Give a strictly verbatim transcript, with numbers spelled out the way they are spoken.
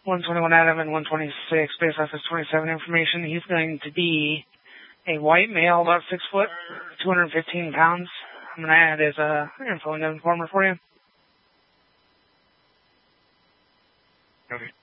one twenty-one Adam and one twenty-six, based off his twenty-seven information. He's going to be a white male, about six foot, two hundred fifteen pounds. I'm going to add his uh, info and informer for you. Okay.